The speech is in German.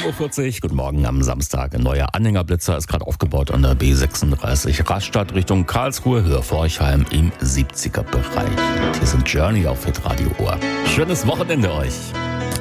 7.40 Uhr, guten Morgen am Samstag. Ein neuer Anhängerblitzer ist gerade aufgebaut an der B36 Rastatt Richtung Karlsruhe, Höhe Forchheim im 70er-Bereich. Und hier sind Journey auf Hitradio Ohr. Schönes Wochenende euch.